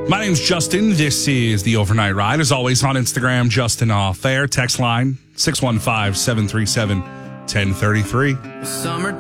My name's Justin. This is the Overnight Ride. As always, on Instagram, Justin Off Air. Text line 615-737-1033. Summer